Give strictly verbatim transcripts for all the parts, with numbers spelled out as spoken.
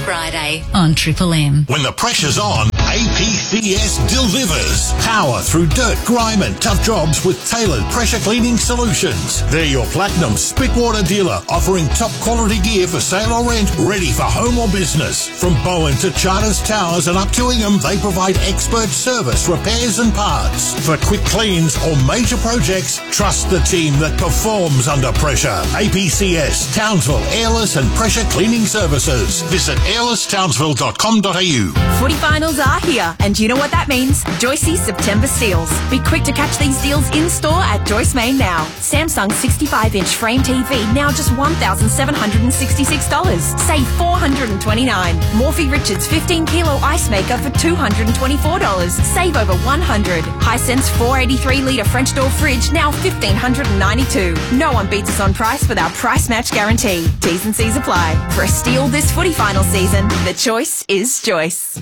Friday on Triple M. When the pressure's on, A P C S delivers. Power through dirt, grime and tough jobs with tailored pressure cleaning solutions. They're your Platinum Spitwater dealer, offering top quality gear for sale or rent, ready for home or business. From Bowen to Charters Towers and up to Ingham, they provide expert service, repairs and parts. For quick cleans or major projects, trust the team that performs under pressure. A P C S, Townsville, Airless and Pressure Cleaning Services. Visit airless townsville dot com dot a u. Footy finals are here, and do you know what that means? Joyce's September steals. Be quick to catch these deals in store at Joyce Main now. Samsung sixty-five inch frame T V now just one thousand seven hundred sixty-six dollars. Save four hundred twenty-nine dollars. Morphy Richards fifteen kilo ice maker for two hundred twenty-four dollars. Save over one hundred dollars. Hisense four eighty-three litre French door fridge now fifteen hundred ninety-two dollars. No one beats us on price with our price match guarantee. T's and C's apply. For a steal this footy final season, the choice is Joyce.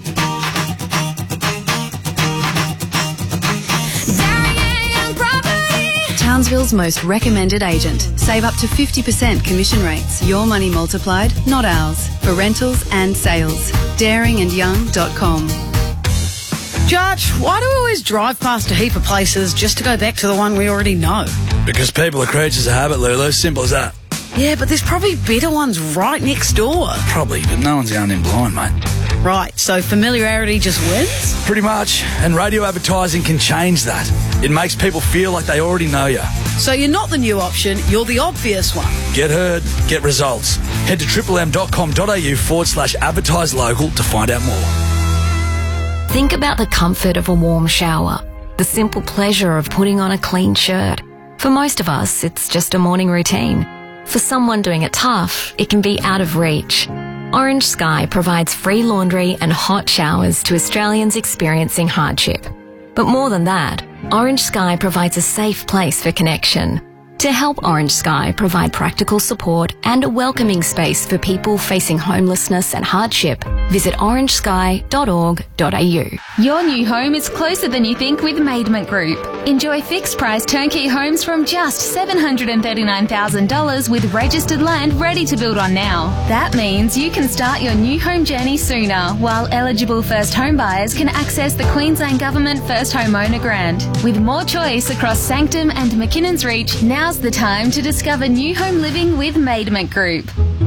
Townsville's most recommended agent. Save up to fifty percent commission rates. Your money multiplied, not ours. For rentals and sales. daring and young dot com. Judge, why do we always drive past a heap of places just to go back to the one we already know? Because people are creatures of habit, Lulu. Simple as that. Yeah, but there's probably better ones right next door. Probably, but no one's going in blind, mate. Right, so familiarity just wins? Pretty much, and radio advertising can change that. It makes people feel like they already know you. So you're not the new option, you're the obvious one. Get heard, get results. Head to triple m dot com dot a u forward slash advertise local to find out more. Think about the comfort of a warm shower, the simple pleasure of putting on a clean shirt. For most of us, it's just a morning routine. For someone doing it tough, it can be out of reach. Orange Sky provides free laundry and hot showers to Australians experiencing hardship. But more than that, Orange Sky provides a safe place for connection. To help Orange Sky provide practical support and a welcoming space for people facing homelessness and hardship, visit orange sky dot org dot a u. Your new home is closer than you think with Maidment Group. Enjoy fixed-price turnkey homes from just seven hundred thirty-nine thousand dollars with registered land ready to build on now. That means you can start your new home journey sooner, while eligible first home buyers can access the Queensland Government First Homeowner Grant. With more choice across Sanctum and McKinnon's Reach, now's the time to discover new home living with Maidment Group.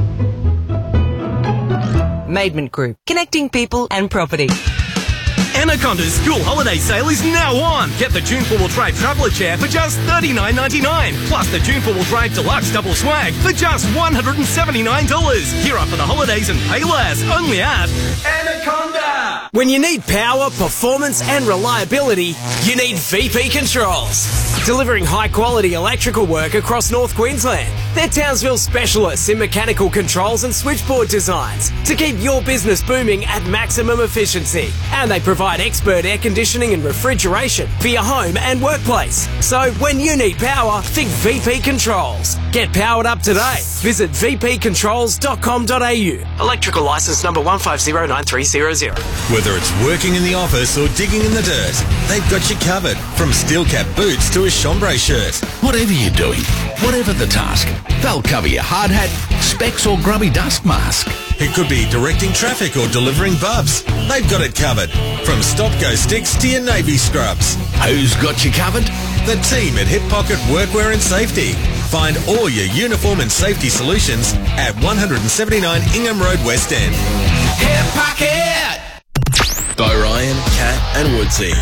Maidment Group, connecting people and property. Anaconda's school holiday sale is now on. Get the June four-wheel drive traveller chair for just thirty-nine ninety-nine, plus the June four-wheel drive deluxe double swag for just one hundred seventy-nine dollars. Gear up for the holidays and pay less, only at Anaconda. When you need power, performance and reliability, you need V P Controls. Delivering high-quality electrical work across North Queensland. They're Townsville's specialists in mechanical controls and switchboard designs to keep your business booming at maximum efficiency. And they provide expert air conditioning and refrigeration for your home and workplace. So when you need power, think V P Controls. Get powered up today. Visit v p controls dot com dot a u. Electrical licence number one five zero nine three zero zero. Whether it's working in the office or digging in the dirt, they've got you covered. From steel cap boots to a chambray shirt. Whatever you're doing, whatever the task, they'll cover your hard hat, specs or grubby dust mask. It could be directing traffic or delivering bubs. They've got it covered. From stop-go sticks to your navy scrubs. Who's got you covered? The team at Hip Pocket Workwear and Safety. Find all your uniform and safety solutions at one seventy-nine Ingham Road, West End. Hip Pocket! By Ryan, Kat and Woodsy.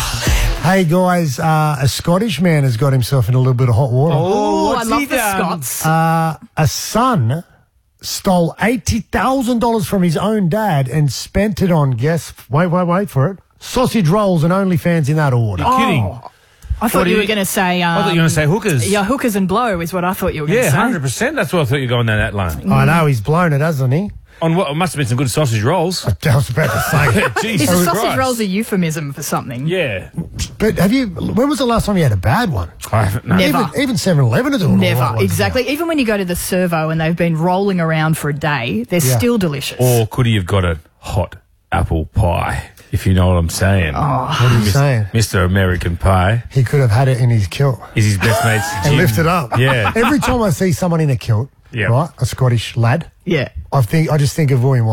Hey guys, uh, a Scottish man has got himself in a little bit of hot water. Oh, I love the Scots. Uh, a son stole eighty thousand dollars from his own dad and spent it on, guess, wait, wait, wait for it, sausage rolls and OnlyFans in that order. You're kidding. Oh, I thought you, you were going to say... Um, I thought you were going to say hookers. Yeah, hookers and blow is what I thought you were going to yeah, say. Yeah, one hundred percent. That's what I thought you were going down that line. I know, he's blown it, hasn't he? On what? It must have been some good sausage rolls. I was about to say. Jesus Is a sausage Christ. rolls a euphemism for something? Yeah. But have you... When was the last time you had a bad one? I haven't. No. Never. Even, even seven eleven are doing Never. all right Exactly. now. Even when you go to the servo and they've been rolling around for a day, they're Yeah. still delicious. Or could he have got a hot apple pie, if you know what I'm saying? Oh. What are you Mis- saying? Mister American Pie. He could have had it in his kilt. Is his best mate's And gym. lift it up. Yeah. Every time I see someone in a kilt, Yeah. right, a Scottish lad, Yeah. I think I just think of William Wallace.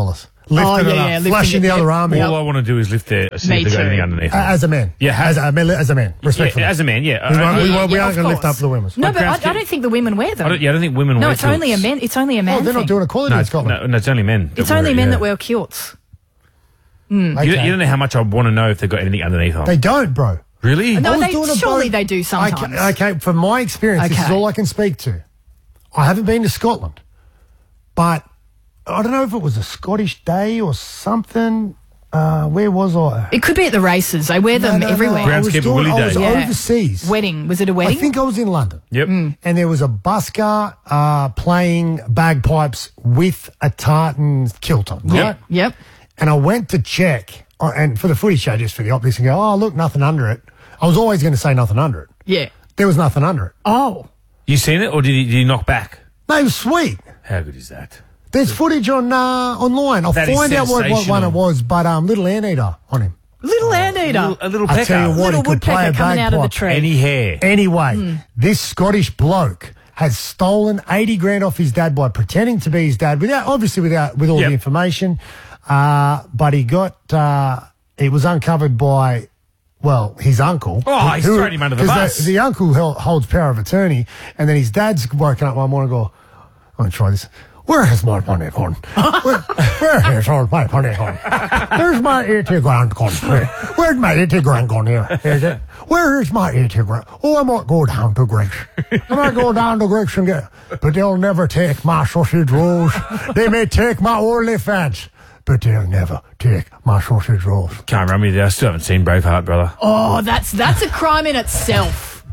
Lifting Oh, it yeah, up, yeah, lifting flashing it, the yeah. other arm. All I want to do is lift there, see Me if they've got too. anything underneath. Uh, as a man. Yeah, as a, as a man. Respectfully. Yeah, as a man, yeah. We won't, we Yeah, won't, we yeah, aren't of going to lift course. up the women's. No, My but I, grounds I don't think the women wear them. I don't, yeah, I don't think women no, wear it's only a kilts. men. It's only a man. Oh, they're not thing. doing equality No, in it's, Scotland. no, no, it's only men. It's wear only it, men yeah. that wear kilts. You, Okay. you don't know how much I want to know if they've got anything underneath them. They don't, bro. Really? No, I was they doing a surely boat- they do sometimes. Okay, okay, from my experience, this is Okay. all I can speak to. I haven't been to Scotland, but I don't know if it was a Scottish day or something. Uh, where was I? It could be at the races. They wear them No, no, everywhere. no, I was, Groundskeeper doing, Willie I was Day. Yeah. overseas. Wedding. Was it a wedding? I think I was in London. Yep. Mm. And there was a busker uh, playing bagpipes with a tartan kilt on, right? Yep. Yep. And I went to check, uh, and for the footy show, just for the optics, and go, oh, look, nothing under it. I was always going to say nothing under it. Yeah. There was nothing under it. Oh. You seen it, or did you, did you knock back? No, it was sweet. How good is that? There's footage on uh, online. I'll That is find out what, what one it sensational. was, but um, little anteater on him. Little anteater. A little, a little I pecker. tell you what, Little he could play woodpecker a coming out of the bagpipe. tree. Any hair. Anyway, this Scottish bloke has stolen eighty grand off his dad by pretending to be his dad, without obviously without with all Yep. the information. Uh, but he got uh, it was uncovered by. Well, his uncle. Oh, he's thrown him under the 'cause bus. The, the uncle held, holds power of attorney, and then his dad's woken up one morning and go, I'm going to try this. Where has my money gone? Where, where has all my money gone? Where's my eighty grand gone? Where, where's my eighty grand gone here? Is it? Where is my eighty grand? Oh, I might go down to Greg's. I might go down to Greg's and get, but they'll never take my sausage rolls. They may take my OnlyFans, but they'll never take my sausage rolls. Can't remember you. I still haven't seen Braveheart, brother. Oh, that's that's a crime in itself.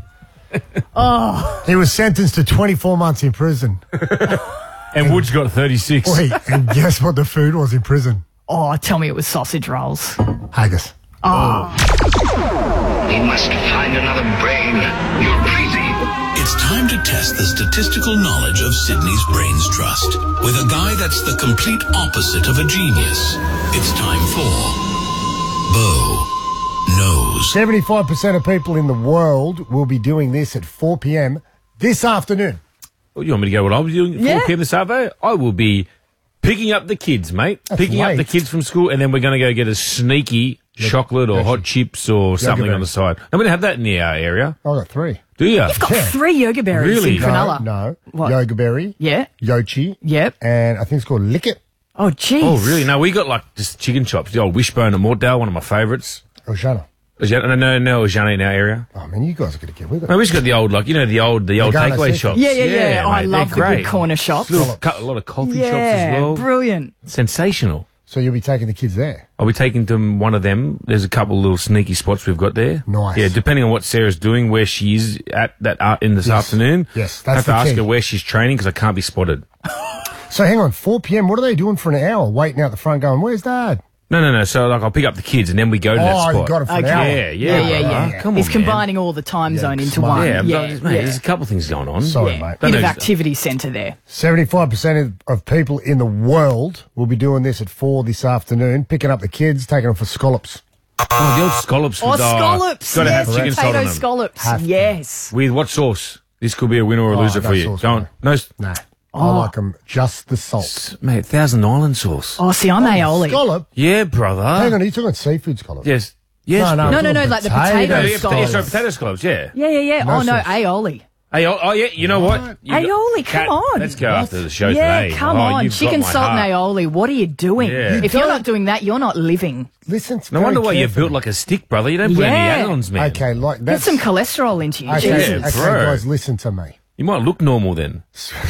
Oh. He was sentenced to twenty-four months in prison. And Woods got thirty-six. Wait, and guess what the food was in prison? Oh, tell me it was sausage rolls. Haggis. Oh. We must find another brain. You're crazy. It's time to test the statistical knowledge of Sydney's Brains Trust with a guy that's the complete opposite of a genius. It's time for Bo Knows. seventy-five percent of people in the world will be doing this at four p.m. this afternoon. Well, you want me to go what I was doing at Yeah. four p.m. this afternoon? I will be picking up the kids, mate. That's picking up late. the kids from school, and then we're going to go get a sneaky chocolate or hot chips or something on the side. I'm going to have that in the uh, area. I got three. Do you? You've got three yoga berries Really? in Cronulla. No, no. What? Yoga berry. Yeah. Yochi. Yep. And I think it's called Lick It. Oh, jeez. Oh, really? No, we got like just chicken chops. The old Wishbone and Mortdale, one of my favourites. Oshana. No, no, no, Oceania in our area. Oh, man, you guys are going to get with it. No, we just got the old, like, you know, the old the old Lagana takeaway City. shops. Yeah, yeah, yeah. I mate, love they're the good great. corner shops. Little, cu- a lot of coffee yeah, shops as well. brilliant. Sensational. So you'll be taking the kids there? I'll be taking them one of them. There's a couple little sneaky spots we've got there. Nice. Yeah, depending on what Sarah's doing, where she is at that uh, in this Yes. afternoon. Yes, I that's have to the ask key. her where she's training because I can't be spotted. So hang on, four p.m. What are they doing for an hour? Waiting out the front going, where's Dad? No, no, no. So like I'll pick up the kids and then we go to Oh, that you spot. got it for an Okay. hour. Yeah, yeah, Yeah, yeah, brother. yeah. Come on, He's man. combining all the time Yeah, zone into smart. one. Yeah, yeah, mate, yeah. there's a couple of things going on. Sorry, yeah. mate. Don't Bit of know- activity centre there. seventy-five percent of people in the world will be doing this at four this afternoon, picking up the kids, taking them for scallops. Oh, the old scallops. Oh, with, uh, scallops. Got to yes, have chicken salt potato on them. scallops. Have to. Yes. With what sauce? This could be a winner or a Oh, loser no for you. sauce, Go on. mate. No, s- Nah. Oh. I like them just the salt. s- mate, Thousand Island sauce. Oh, see, I'm aioli. Scallop? Yeah, brother. Hang on, are you talking seafood scallop? Yes. Yes. No, no, brother. No, no, no, like the potato Yeah, yeah, scallops. yeah, sorry, potato scallops, yeah. Yeah, yeah, yeah. No oh, no, sauce. aioli. Hey, oh, oh, yeah, you know what? You got- Aioli, come Kat, on. Let's go after the show yeah, today. come Oh, on. you've got Chicken my salt and heart. aioli. What are you doing? Yeah. You If you're don't- not doing that, you're not living. Listen to No very wonder why you're carefully. built like a stick, brother. You don't put any Yeah. add-ons, man. Okay, like Get that's... some cholesterol into you. Okay, Yeah, Jesus. okay, bro. guys, listen to me. You might look normal then.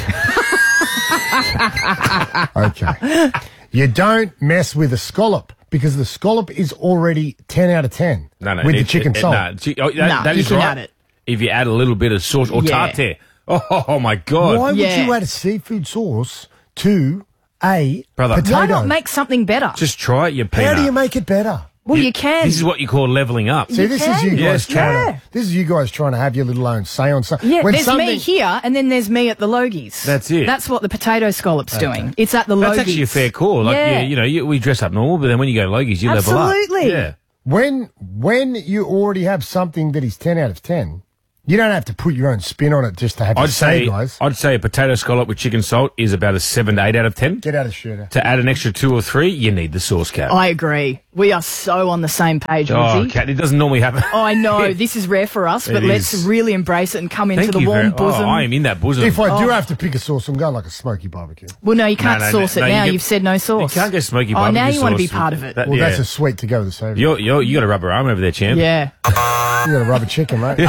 Okay. You don't mess with a scallop because the scallop is already ten out of ten No, no. with it- the chicken it- it- salt. no, chi- oh, that, Nah, that you is can right. add it. If you add a little bit of sauce or Yeah. tartare. Oh, oh, my God. Why would Yeah. you add a seafood sauce to a Brother. potato? Why not make something better? Just try it, you peanut. How do you make it better? well, you can. This is what you call leveling up. See, this is you guys Yes, trying yeah. to. This is you guys trying to have your little own say on something. Yeah, When there's something- me here, and then there's me at the Logies. That's it. That's what the potato scallop's doing. It's at the Logies. That's actually a fair call. Like, Yeah. yeah. you, you know, you, we dress up normal, but then when you go to Logies, you level up. Absolutely. Yeah. When when you already have something that is ten out of ten, You don't have to put your own spin on it just to have I'd to say, say, guys. I'd say a potato scallop with chicken salt is about a seven to eight out of ten. Get out of shooter. To add an extra two or three, you need the sauce cap. I agree. We are so on the same page, Oh, Woodsy. Kat, it doesn't normally happen. Oh, I know. This is rare for us, but It let's is. really embrace it and come into Thank the you warm very- bosom. Oh, I am in that bosom. If I do Oh. have to pick a sauce, I'm going like a smoky barbecue. Well, no, you can't No, no, sauce no, it no, now. you You've get- said no sauce. You can't get smoky Oh, barbecue now you want to be sauce. part of it. That- Well, yeah. that's a sweet to go with the savoury. You're, you're, you got a rubber arm over there, champ. Yeah. You got a rubber chicken, mate.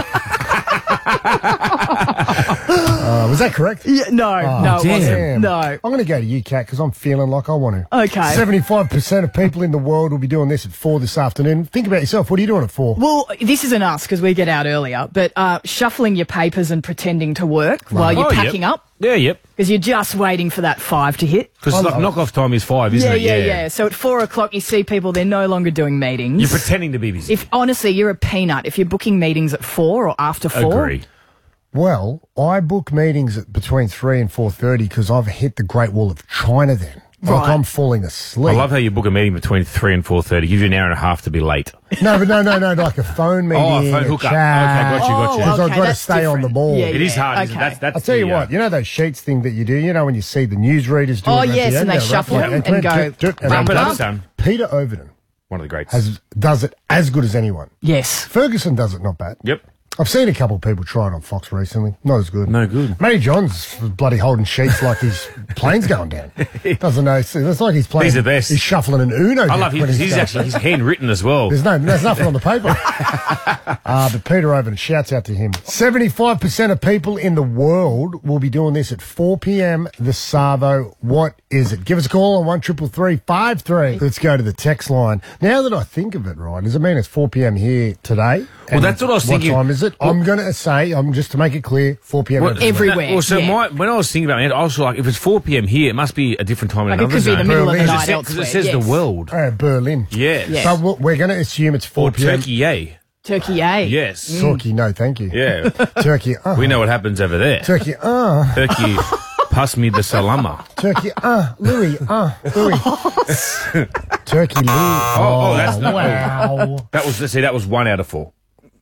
uh, was that correct? Yeah, no, Oh, no, it damn. wasn't. No. I'm going to go to you, Kat, because I'm feeling like I want to. Okay. seventy-five percent of people in the world will be doing this at four this afternoon. Think about yourself. What are you doing at four? Well, this isn't us because we get out earlier, but uh, shuffling your papers and pretending to work while you're Oh, yep. packing up Yeah, yep. because you're just waiting for that five to hit. Because like, knock-off time is five, isn't yeah, it? yeah, yeah. So at four o'clock, you see people, they're no longer doing meetings. You're pretending to be busy. If honestly, you're a peanut. If you're booking meetings at four or after four. Agree. Well, I book meetings at between three and four thirty because I've hit the Great Wall of China then. Like Right. I'm falling asleep. I love how you book a meeting between three and four thirty. Give you an hour and a half to be late. No, but no, no, no, like a phone meeting, Oh, a phone a hookup. chat. Okay, got you, got you. Because Oh, I've okay, got to that's stay on the different. ball. Yeah, It is yeah, hard. Isn't it? okay. That's, that's I'll tell you the, uh, what, you know those sheets thing that you do, you know when you see the newsreaders do Oh, it at yes, the and end, they yeah, shuffle right, them yeah, and go, drip, drip, and Bump then it up, done. son. Peter Overton One of the greats. has does it as good as anyone. Yes. Ferguson does it not bad. Yep. I've seen a couple of people try it on Fox recently. Not as good. No good. Matty Johns was bloody holding sheets like his plane's going down. Doesn't know. It's like he's playing. He's the best. He's shuffling an Uno. I deck love him when because he's going. actually he's handwritten as well. There's no, there's nothing on the paper. uh, but Peter Overton, shouts out to him. seventy-five percent of people in the world will be doing this at four p.m. The Savo. What is it? Give us a call on one triple three five three. Let's go to the text line. Now that I think of it, right, does it mean it's four p.m. here today? Well, And that's what I was thinking. What time is it? Well- I'm going to say, I'm just to make it clear, four p.m. Well, Everywhere, that- Well, so yeah. my, when I was thinking about it, I was like, if it's four p.m. here, it must be a different time in Like it another could be the zone. middle of the Berlin. night Because it elsewhere. says yes. the world. Uh, Berlin. Yes. Yes. So we're- we're going to assume it's four Or p.m. Turkey, yay. Turkey A. Yes. Turkey, no, thank you. Yeah. Turkey, uh. We know what happens over there. Turkey, uh. Turkey, pass me the salama. Turkey, uh. Louis, uh. Louis. Turkey, Louis. Oh, oh, that's not. wow. That was, see, that was one out of four.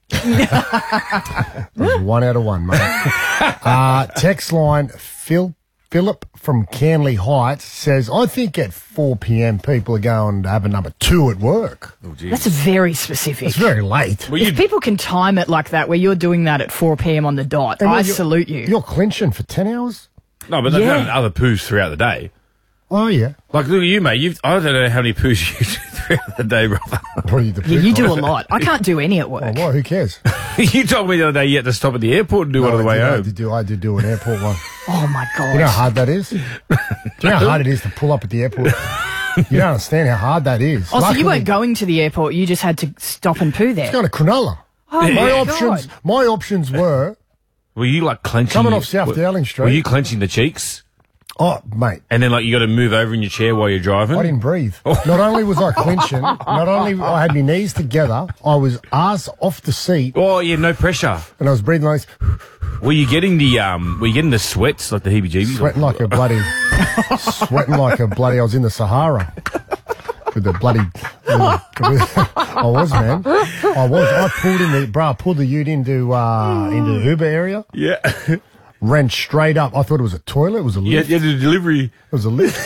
That was one out of one, mate. uh, text line, Phil, Philip from Canley Heights says, I think at four p.m. people are going to have a number two at work. Oh, geez. That's very specific. It's very late. Well, If you, people can time it like that, where you're doing that at four p.m. on the dot, And I you're- salute you. You're clinching for ten hours? no, but they've Yeah. got other poos throughout the day. Oh, yeah. Like, look at you, mate. You've, I don't know how many poos you do throughout the day, brother. What are you, the Yeah, you do a pig? lot. I can't do any at work. Oh, well, who cares? You told me the other day you had to stop at the airport and do one on the I way did, I home. did, do, I did do an airport one. Oh my god! You know how hard that is? Do you know how hard it is to pull up at the airport? You don't understand how hard that is. Oh, so you Luckily, weren't going to the airport. You just had to stop and poo there. It's got a Cronulla. Oh my my options, God. my options were Were you like clenching? coming your- off South were- Dowling Street. Were you clenching the cheeks? Oh, mate, And then like you got to move over in your chair while you're driving? I didn't breathe. Oh. Not only was I clinching, not only I had my knees together, I was arse off the seat, Oh, yeah, no pressure. and I was breathing like this, Were you getting the um? Were you getting the sweats like the heebie-jeebies? sweating like a bloody, sweating like a bloody. I was in the Sahara with the bloody. I was, man. I was. I pulled in the bro. I pulled the ute into uh into the Uber area. Yeah. Ran straight up. I thought it was a toilet. It was a Yeah, lift. yeah, the delivery. It was a lift.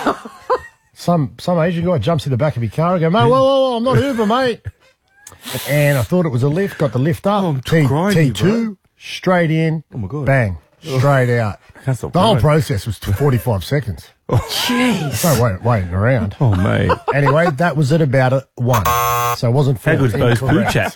Some some Asian guy jumps in the back of my car. I go, mate, whoa, whoa, whoa, I'm not Uber, mate. And I thought it was a lift. Got the lift up. Oh, I'm T crying, T you, two straight in. Oh, my God. Bang, straight out. That's not The whole bad. process was forty-five seconds. Jeez. No wait, waiting around. Oh, mate. Anyway, that was at about a one. So it wasn't How four. good's Bo's poo chat?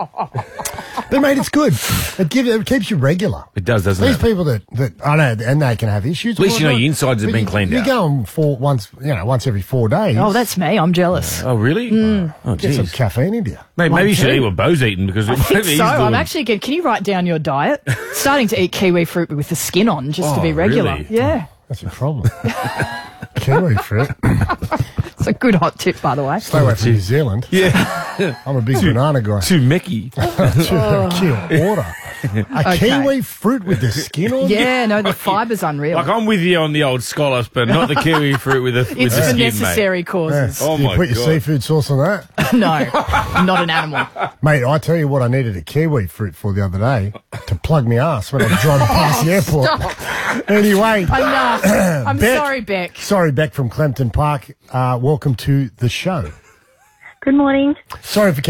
But mate, it's good. It gives it keeps you regular. It does, doesn't These it? people that, that I know, and they can have issues. At least you know Well, your insides have but been you- cleaned you out. go on for once, you know, once every four days. Oh, that's me. I'm jealous. Oh, really? Oh, Get some jeez. caffeine into you. Mate, Mine maybe you should too. eat what Bo's eating because I think he's so. I'm doing- actually good. Can you write down your diet? Starting to eat kiwi fruit with the skin on, just to Oh, be regular. really? Yeah, That's a problem. Kiwi fruit. it's a good hot tip, by the way. Stay away from New Zealand. Yeah. I'm a big banana guy. Too mecky. Too kill order. A Okay. kiwi fruit with the skin on? Yeah, no, the fiber's unreal. Like, I'm with you on the old scallops, but not the kiwi fruit with the, with It's the for skin, necessary mate. causes. Oh, Do you my put your God. seafood sauce on that? No, not an animal. Mate, I tell you what I needed a kiwi fruit for the other day to plug me ass when I was driving past the airport. Anyway. Enough. I'm Beck. sorry, Beck. Sorry, Beck from Clempton Park. Uh, welcome to the show. Good morning. Sorry for